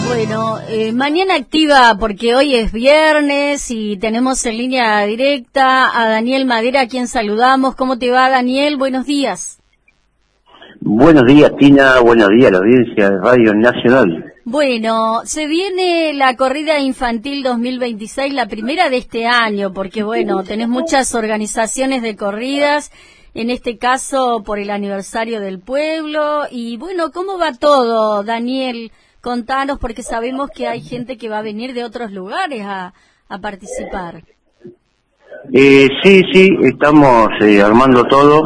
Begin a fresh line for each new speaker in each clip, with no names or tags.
Bueno, mañana activa porque hoy es viernes y tenemos en línea directa a Daniel Madera, a quien saludamos. ¿Cómo te va, Daniel? Buenos días.
Buenos días, Tina. Buenos días a la audiencia de Radio Nacional.
Bueno, se viene la corrida infantil 2026, la primera de este año, porque bueno, tenés muchas organizaciones de corridas, en este caso por el aniversario del pueblo. Y bueno, ¿cómo va todo, Daniel? Contanos, porque sabemos que hay gente que va a venir de otros lugares a participar.
Sí, estamos armando todo.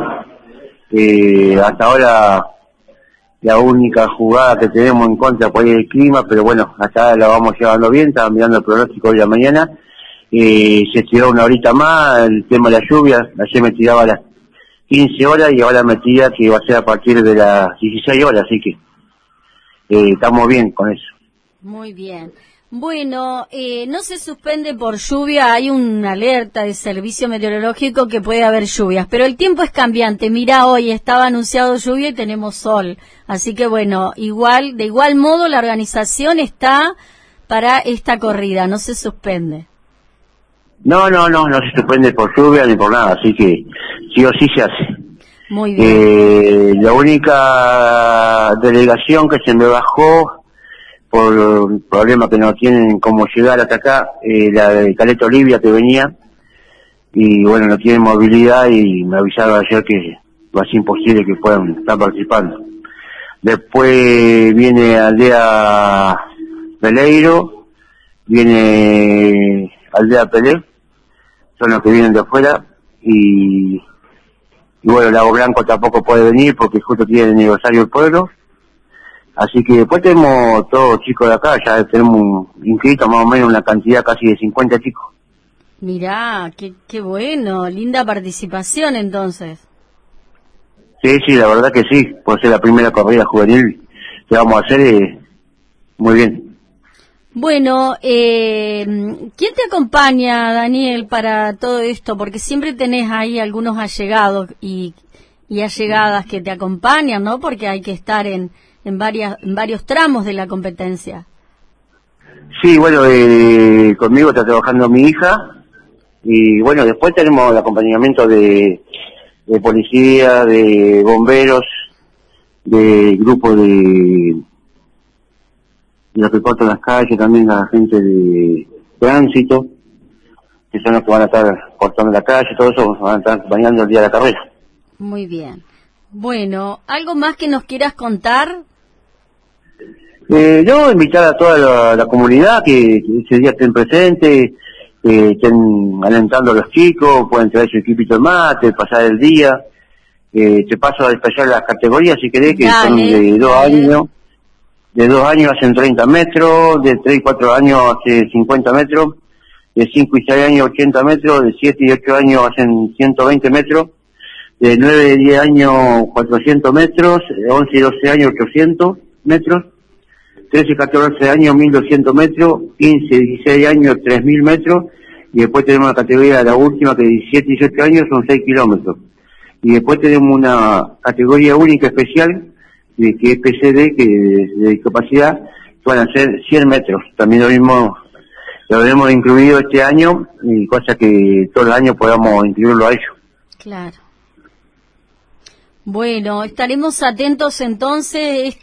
Hasta ahora la única jugada que tenemos en contra por el clima, pero bueno, hasta ahora la vamos llevando bien. Estaba mirando el pronóstico hoy de la mañana. Se tiró una horita más el tema de la lluvia. Ayer me tiraba a las 15 horas y ahora me tira que va a ser a partir de las 16 horas, así que estamos bien con eso.
Muy bien. Bueno, no se suspende por lluvia, hay una alerta de servicio meteorológico que puede haber lluvias, pero el tiempo es cambiante. Mira, hoy estaba anunciado lluvia y tenemos sol, así que bueno, de igual modo la organización está para esta corrida, no se suspende.
No se suspende por lluvia ni por nada, así que sí o sí se hace.
Muy bien.
La única delegación que se me bajó por problemas que no tienen cómo llegar hasta acá, la de Caleta Olivia que venía, y bueno, no tienen movilidad y me avisaron ayer que va a ser imposible que puedan estar participando. Después viene Aldea Peleiro, viene Aldea Pelé, son los que vienen de afuera, y bueno, Lago Blanco tampoco puede venir porque justo tiene el aniversario del pueblo. Así que después tenemos todos los chicos de acá, ya tenemos inscritos más o menos una cantidad casi de 50 chicos.
Mirá, qué bueno, linda participación entonces.
Sí, la verdad que sí, por ser la primera corrida juvenil que vamos a hacer, muy bien.
Bueno, ¿quién te acompaña, Daniel, para todo esto? Porque siempre tenés ahí algunos allegados y allegadas que te acompañan, ¿no? Porque hay que estar en varios tramos de la competencia. Sí,
bueno, conmigo está trabajando mi hija, y bueno, después tenemos el acompañamiento de policía, de bomberos, de grupos de los que cortan las calles, también la gente de tránsito, que son los que van a estar cortando la calle, todo eso van a estar acompañando el día de la carrera.
Muy bien. Bueno, ¿algo más que nos quieras contar?
Yo invitar a toda la comunidad que ese día estén presentes, estén alentando a los chicos, pueden traer su equipito de mate, pasar el día. Te paso a despachar las categorías si querés, que son de 2 años. De 2 años hacen 30 metros, de 3 y 4 años hace 50 metros, de 5 y 6 años 80 metros, de 7 y 8 años hacen 120 metros, de 9 y 10 años 400 metros, de 11 y 12 años 800 metros, 13 y 14 años 1200 metros, 15 y 16 años 3000 metros, y después tenemos la categoría de la última que de 17 y 18 años son 6 kilómetros. Y después tenemos una categoría única especial, que es PCD, que de discapacidad, que van a ser 100 metros. También lo hemos incluido este año, y cosa que todos los años podamos incluirlo a ellos.
Claro. Bueno, estaremos atentos entonces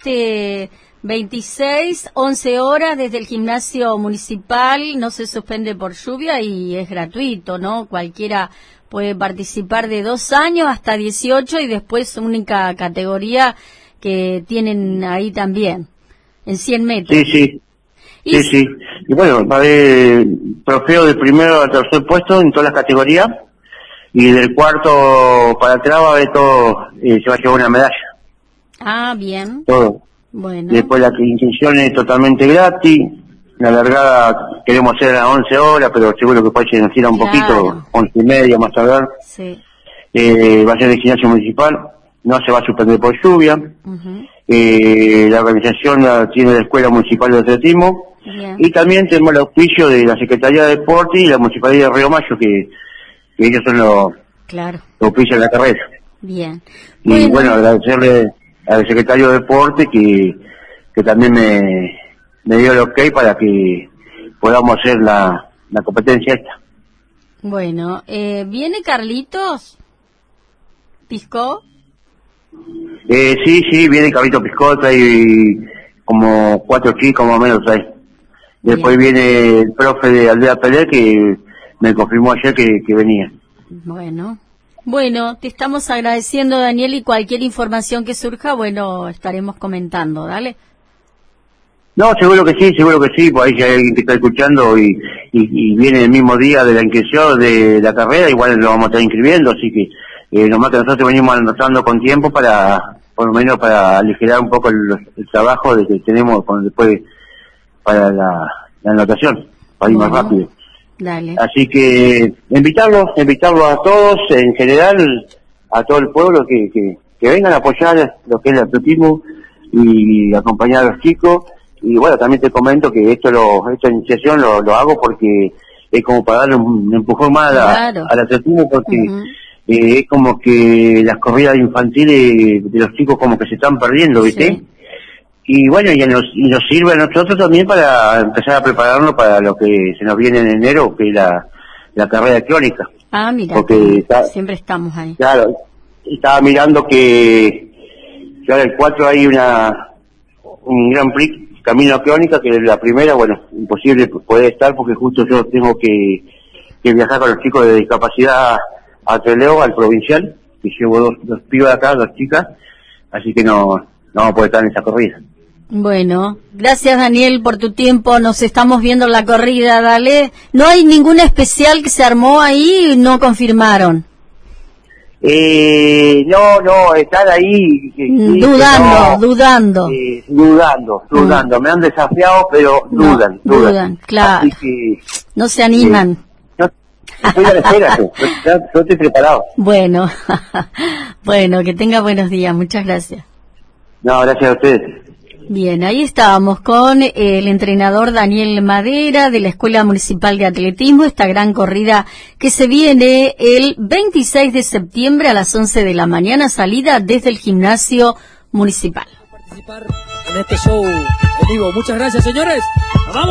26, 11 horas desde el gimnasio municipal, no se suspende por lluvia y es gratuito, ¿no? Cualquiera puede participar de 2 años hasta 18 y después única categoría que tienen ahí también, en 100 metros.
Sí. Y bueno, va a haber trofeo del primero al tercer puesto en todas las categorías, y del cuarto para atrás va a haber todo, se va a llevar una medalla.
Ah, bien.
Todo.
Bueno.
Después la inscripción es totalmente gratis, la largada queremos hacer a las 11 horas, pero seguro que puede ser un poquito, 11 y media más tardar.
Sí.
Va a ser el gimnasio municipal, no se va a suspender por lluvia. La organización la tiene la Escuela Municipal de Atletismo.
Bien.
Y también tenemos el auspicio de la Secretaría de Deporte y la Municipalidad de Río Mayo, que ellos son los auspicios de la carrera.
Bien.
Y bueno, agradecerle al secretario de Deporte que también me dio el ok para que podamos hacer la competencia esta.
Bueno, ¿viene Carlitos Pisco?
Sí, viene Carlito Piscota y como 4 chicos más o menos ahí. Después viene el profe de Aldea Pelé que me confirmó ayer que venía.
Bueno, te estamos agradeciendo, Daniel, y cualquier información que surja, bueno, estaremos comentando, dale.
No, seguro que sí, por ahí si hay alguien que está escuchando y viene el mismo día de la inscripción de la carrera, igual lo vamos a estar inscribiendo, así que nomás que nosotros venimos anotando con tiempo para, por lo menos para aligerar un poco el trabajo de que tenemos después para la anotación, para ir más rápido.
Dale.
Así que invitarlos a todos, en general, a todo el pueblo que vengan a apoyar lo que es el atletismo y acompañar a los chicos. Y bueno, también te comento que esta iniciación lo hago porque es como para darle un empujón más al atletismo, porque es como que las corridas infantiles de los chicos como que se están perdiendo, ¿viste? Sí. Y bueno, y nos sirve a nosotros también para empezar a prepararnos para lo que se nos viene en enero, que es la carrera crónica.
Ah, mira,
porque
siempre estamos ahí.
Claro, estaba mirando que ahora el 4 hay un Grand Prix Camino a Crónica, que es la primera, bueno, imposible poder estar porque justo yo tengo que viajar con los chicos de discapacidad a Trelew, al provincial, que llevo dos pibas acá, 2 chicas, así que no vamos a poder estar en esa corrida.
Bueno, gracias Daniel por tu tiempo, nos estamos viendo en la corrida, dale. ¿No hay ninguna especial que se armó ahí? ¿No confirmaron?
No, están ahí.
Dudando.
Me han desafiado, pero dudan.
Claro.
Así que,
no se animan.
Estoy a la espera, yo estoy preparado.
Bueno, que tenga buenos días, muchas gracias.
No, gracias a ustedes.
Bien, ahí estábamos con el entrenador Daniel Madera de la Escuela Municipal de Atletismo, esta gran corrida que se viene el 26 de septiembre a las 11 de la mañana, salida desde el gimnasio municipal.
Participar en este show en vivo. Muchas gracias, señores. ¡Vamos!